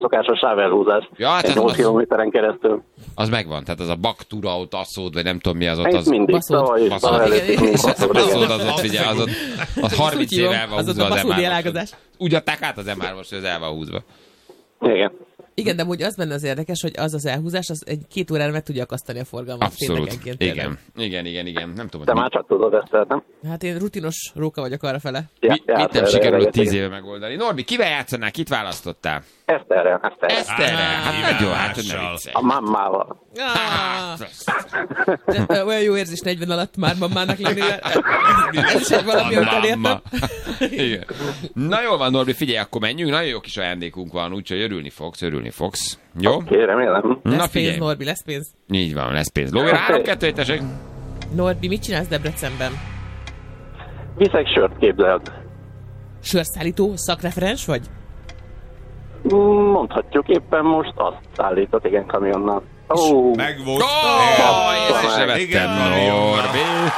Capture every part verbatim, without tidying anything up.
szokásos sávelhúzás. Ja, hát egy nyolc kilométeren keresztül. Az megvan, tehát az a baktura ott asszód, vagy nem tudom mi az ott. Ez Az... mindig, tavaly is, tavaly előtt baszód, az ott figyelj, az ott az harminc éve el van húzva az em hármas. Úgy adták át az em hármas, hogy az el van húzva. Igen. Igen, de úgy az benne az érdekes, hogy az az elhúzás, az egy két órára meg tudja akasztani a forgalmat. Abszolút. Igen. igen, igen, igen. Nem tudom. Te már csak tudod ezt, nem? Hát én rutinos róka vagyok arrafele. Ja, Mi, mit nem sikerült tíz éve megoldani? Norbi, kivel játszanál? Kit választottál? Eszterrel, Eszterrel. Eszterrel? Hát nagyon, hát hogy ne viccelj. A mammával. De olyan jó érzés negyven alatt már mammának lenni. Ez is egy valami, amit elértem. Igen. Na jól van, Norbi, figyelj, akkor menjünk. Nagyon jó kis ajándékunk van, úgyhogy örülni fogsz, örülni fogsz. Jó? Oké, okay, remélem. Lesz Na, pénz, Norbi, lesz pénz. Így van, lesz pénz. Lóvér, három, kettő, egy, tessék. Norbi, mit csinálsz Debrecenben? Viszek sört, képzeld. Sörszállító, szakreferens vagy? Mondhatjuk, éppen most azt szállított, igen, kamionnal. Oh. Megvolt. Oh, ezt se vettem, Norbi.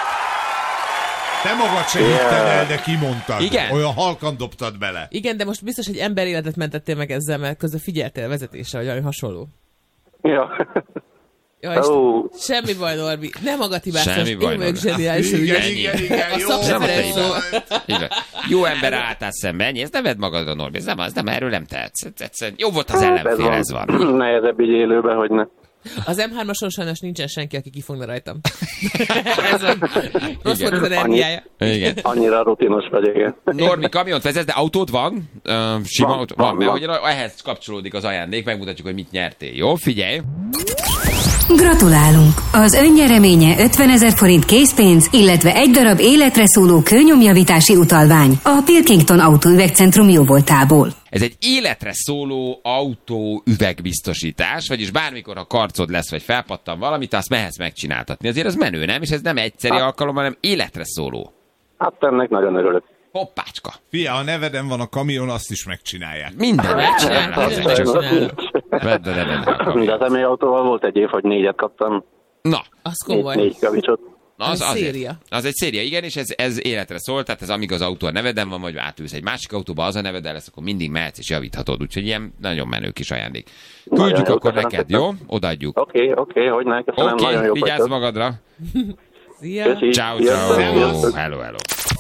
Te magad se hitted el, de kimondtad. Igen? Olyan halkan dobtad bele. Igen, de most biztos, hogy ember életet mentettél meg ezzel, mert közben figyeltél vezetésre, vagy valami hasonló. Ja. Ja, oh. Semmi baj, Norbi. Nem magad hibáztas. Én vagyok zseniális. Igen, igen, igen. A szakreferens szó. Jó ember álltál szembe, ennyi, ez nem vedd magadra, Norbi. Ez nem, az nem, erről nem tehetsz. Egyszerűen jó volt az ellenfél, ez van. Nehezebb így élőben, hogy ne. Az em hármason sajnos nincsen senki, aki kifogna rajtam. Ez a rossz volt az energiája. Igen. Annyira rutinos vagy, igen. Norbi, kamiont vezetsz, de autód van? Uh, sima van, autó? Van, van, mert van. hogy ehhez kapcsolódik az ajándék, megmutatjuk, hogy mit nyertél. Jó, figyelj! Gratulálunk! Az önnyereménye ötvenezer forint készpénz, illetve egy darab életre szóló kőnyomjavítási utalvány a Pilkington Autóüvegcentrum jóvoltából. Ez egy életre szóló autó üvegbiztosítás, vagyis bármikor, ha karcod lesz, vagy felpattan valamit, azt mehetsz megcsináltatni. Azért az menő, nem? És ez nem egyszeri hát. alkalom, hanem életre szóló. Hát ennek nagyon örülök. Hoppácska. Fia, a neveden van a kamion, azt is megcsinálják. Minden megcsinálják. Vedd, de Mind az személyautóval volt egy év, hogy négyet kaptam. Na. Az komoly. Négy kavicsot. Na, az, az széria. Az egy széria, igen, és ez, ez életre szól, tehát ez amíg az autó a neveden van, vagy átülsz egy másik autóba, az a neveden lesz, akkor mindig mehetsz és javíthatod, úgyhogy ilyen nagyon menő kis ajándék. Küldjük nagyon akkor neked, jó? Odaadjuk. Oké, okay, oké, okay, hogy ne, köszönöm, okay, nagyon jó. Oké, vigyázz magadra. Szia. Ciao, ciao. Hello, hello.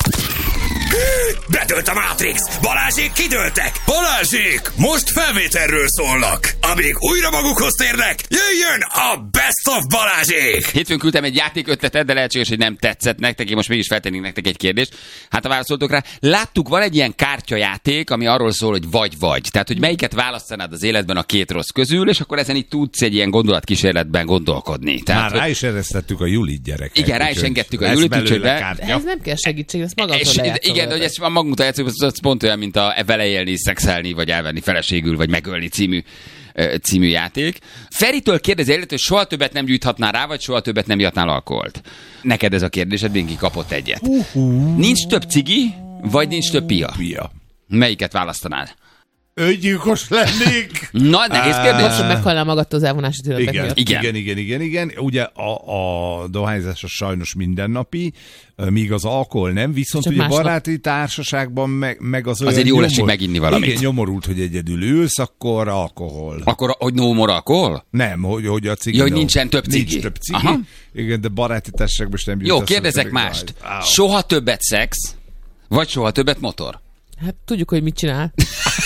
Betölt a Matrix! Balázsék kidőltek! Balázsék! Most felvételről szólnak! Amíg újra magukhoz térnek, jöjjön a Best of Balázsék! Hétfőn küldtem egy játékötletet, de lehetséges, hogy nem tetszett nektek, én most mégis feltennék nektek egy kérdést. Hát ha válaszoltok rá, láttuk, van egy ilyen kártyajáték, ami arról szól, hogy vagy-vagy. Tehát, hogy melyiket választanád az életben a két rossz közül, és akkor ezen itt tudsz egy ilyen gondolatkísérletben gondolkodni. Tehát, már rá is eresztettük a Julit, gyerek. Igen, rá is engedtük a Julit, úgyhogy be... Ez nem kell segítség, ezt magamtól lejátszom. Igen, de hogy ezt magunkra játszunk, az pont olyan, mint a vele élni, szexelni, vagy elvenni feleségül, vagy megölni című, című játék. Feritől kérdezi, hogy soha többet nem gyújthatnál rá, vagy soha többet nem ihatnál alkoholt. Neked ez a kérdésed, mindenki kapott egyet. Uh-huh. Nincs több cigi, vagy nincs több pia? Pia. Melyiket választanál? Öngyilkos lennék. Na, nehéz kérdés. Most, hogy meghalnál magadtól az elvonási tünetek igen, miatt. Igen, igen, igen, igen, igen. Ugye a, a dohányzás az sajnos mindennapi, míg az alkohol nem, viszont csak ugye másnap. Baráti társaságban meg, meg az olyan... Azért jól esik meginni valamit. Igen, nyomorult, hogy egyedül ülsz, akkor alkohol. Akkor, hogy no more alkohol? Nem, hogy, hogy a cigi... Ja, hogy nincsen több cigi. Nincs több cigi. Aha. Igen, de baráti társaságban is nem jut. Jó, kérdezek mást. Soha többet szex, vagy soha többet motor? Hát tudjuk, hogy mit csinál.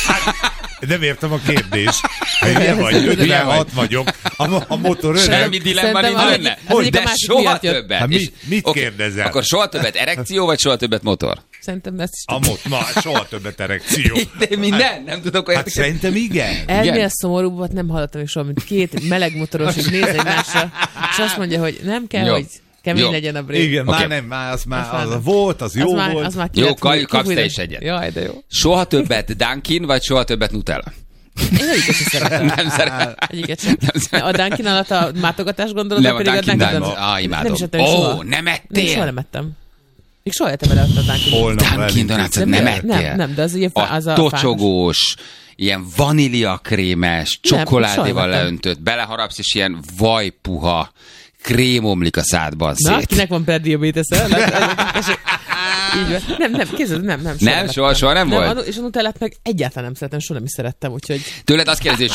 Nem értem a kérdést. Ilyen vagy, ötvenhat vagyok. A, a motor öreg. Semmi dilemma nincs benne. De soha többet. Hát mit, mit okay. kérdezel? Akkor soha többet erekció, vagy soha többet motor? Szerintem ezt is a mot, na, soha többet erekció. De minden? Hát, nem tudok olyan... Hát szerintem igen. Ennél szomorúbbat nem hallottam is soha, mint két meleg motoros, és néz egymásra, és azt mondja, hogy nem kell, jó. hogy... kemény jó. legyen a brék. Igen, okay. már nem, már az már az, az volt, az jó az már, volt. Az már jó, kapsz te is egyet. Jaj, de jó. Soha többet Dunkin, vagy soha többet Nutella? Én egyiket sem szeretem. Nem szeretem. Egyiket sem. A Dunkin alatt a mátogatás gondolat, nem, pedig a Dunkin alatt. Ah, imádom. Nem is ettem Ó, soha. nem ettél? Nem, soha nem ettem. Még soha ettem el a Dunkin. Dunkin Donuts-ot nem ettél? Nem, nem, de az ugye az a tocsogós, ilyen vaníliakrémes, csokoládéval leöntött, beleharapsz, és ilyen vajpuha krém omlik a szádban szét. Na, kinek van prediabetes-e? Így van. Nem, nem, kézzel, nem, nem. Nem, soha, soha nem, nem volt? És a nutellát meg egyáltalán nem szeretem, soha nem is szerettem, úgyhogy... Tőled azt kérdezi,